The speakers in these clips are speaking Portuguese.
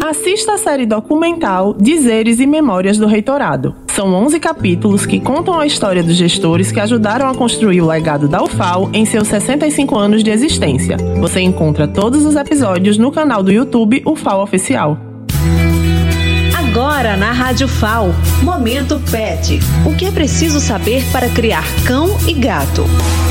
Assista a série documental Dizeres e Memórias do Reitorado. São 11 capítulos que contam a história dos gestores que ajudaram a construir o legado da UFAL em seus 65 anos de existência. Você encontra todos os episódios no canal do YouTube UFAL Oficial. Agora na Rádio FAL, Momento Pet. O que é preciso saber para criar cão e gato?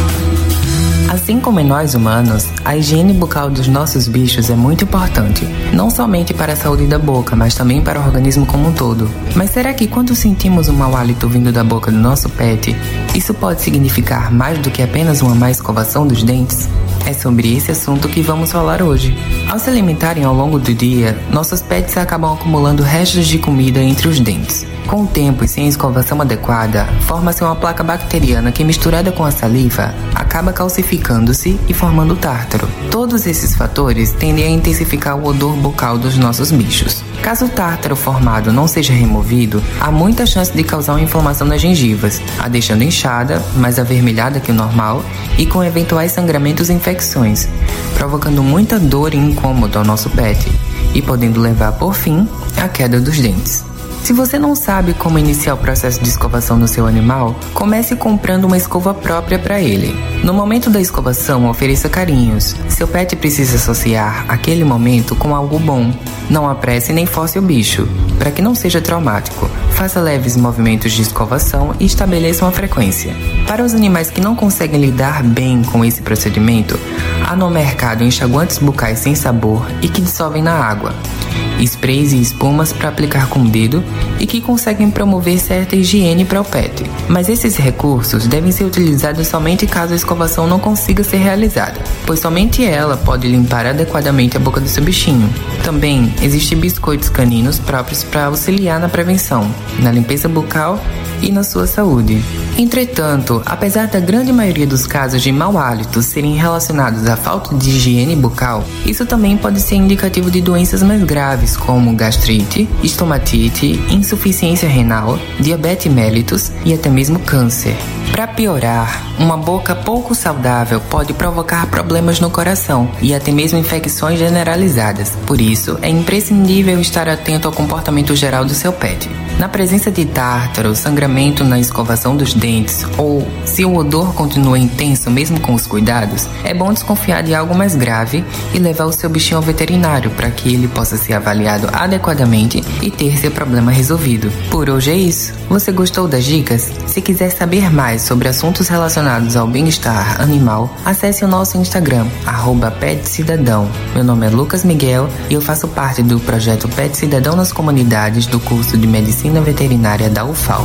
Assim como em nós humanos, a higiene bucal dos nossos bichos é muito importante, não somente para a saúde da boca, mas também para o organismo como um todo. Mas será que quando sentimos um mau hálito vindo da boca do nosso pet, isso pode significar mais do que apenas uma má escovação dos dentes? É sobre esse assunto que vamos falar hoje. Ao se alimentarem ao longo do dia, nossos pets acabam acumulando restos de comida entre os dentes. Com o tempo e sem escovação adequada, forma-se uma placa bacteriana que, misturada com a saliva, acaba calcificando-se e formando tártaro. Todos esses fatores tendem a intensificar o odor bucal dos nossos bichos. Caso o tártaro formado não seja removido, há muita chance de causar uma inflamação nas gengivas, a deixando inchada, mais avermelhada que o normal e com eventuais sangramentos e infecções, provocando muita dor e incômodo ao nosso pet e podendo levar, por fim, à queda dos dentes. Se você não sabe como iniciar o processo de escovação no seu animal, comece comprando uma escova própria para ele. No momento da escovação, ofereça carinhos. Seu pet precisa associar aquele momento com algo bom. Não apresse nem force o bicho, para que não seja traumático. Faça leves movimentos de escovação e estabeleça uma frequência. Para os animais que não conseguem lidar bem com esse procedimento, há no mercado enxaguantes bucais sem sabor e que dissolvem na água, sprays e espumas para aplicar com o dedo e que conseguem promover certa higiene para o pet. Mas esses recursos devem ser utilizados somente caso a escovação não consiga ser realizada, pois somente ela pode limpar adequadamente a boca do seu bichinho. Também existem biscoitos caninos próprios para auxiliar na prevenção, na limpeza bucal e na sua saúde. Entretanto, apesar da grande maioria dos casos de mau hálito serem relacionados à falta de higiene bucal, isso também pode ser indicativo de doenças mais graves como gastrite, estomatite, insuficiência renal, diabetes mellitus e até mesmo câncer. Para piorar, uma boca pouco saudável pode provocar problemas no coração e até mesmo infecções generalizadas. Por isso, é imprescindível estar atento ao comportamento geral do seu pet. Na presença de tártaro, sangramento na escovação dos dentes ou se o odor continua intenso mesmo com os cuidados, é bom desconfiar de algo mais grave e levar o seu bichinho ao veterinário para que ele possa ser avaliado adequadamente e ter seu problema resolvido. Por hoje é isso. Você gostou das dicas? Se quiser saber mais sobre assuntos relacionados ao bem-estar animal, acesse o nosso Instagram, @PetCidadão. Meu nome é Lucas Miguel e eu faço parte do projeto Pet Cidadão nas Comunidades do curso de Medicina Veterinária da UFAL.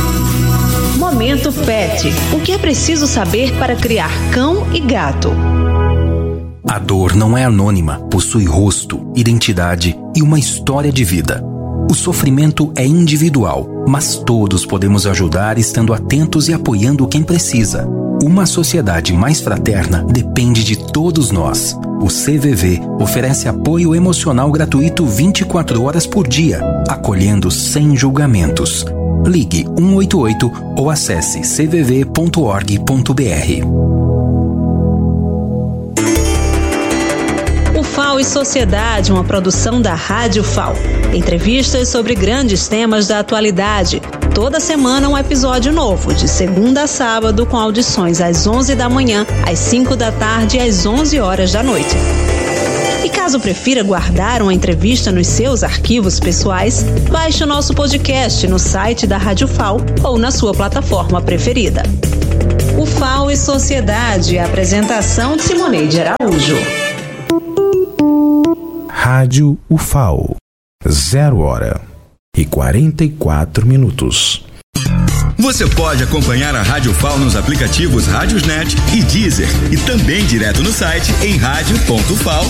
Momento Pet. O que é preciso saber para criar cão e gato? A dor não é anônima, possui rosto, identidade e uma história de vida. O sofrimento é individual, mas todos podemos ajudar estando atentos e apoiando quem precisa. Uma sociedade mais fraterna depende de todos nós. O CVV oferece apoio emocional gratuito 24 horas por dia, acolhendo sem julgamentos. Ligue 188 ou acesse cvv.org.br. FAL e Sociedade, uma produção da Rádio FAL. Entrevistas sobre grandes temas da atualidade. Toda semana um episódio novo, de segunda a sábado, com audições às 11 da manhã, às 5 da tarde e às 11 horas da noite. E caso prefira guardar uma entrevista nos seus arquivos pessoais, baixe o nosso podcast no site da Rádio FAL ou na sua plataforma preferida. O FAL e Sociedade, apresentação de Simoneide Araújo. Rádio UFAL, 0h44. Você pode acompanhar a Rádio FAL nos aplicativos Rádiosnet e Deezer e também direto no site em radio.fal.com.br.